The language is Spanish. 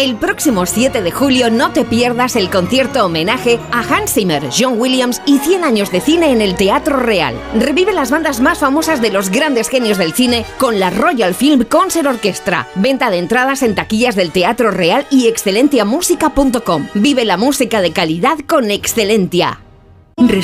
El próximo 7 de julio no te pierdas el concierto homenaje a Hans Zimmer, John Williams y 100 años de cine en el Teatro Real. Revive las bandas más famosas de los grandes genios del cine con la Royal Film Concert Orchestra. Venta de entradas en taquillas del Teatro Real y excelentiamusica.com. Vive la música de calidad con Excelentia.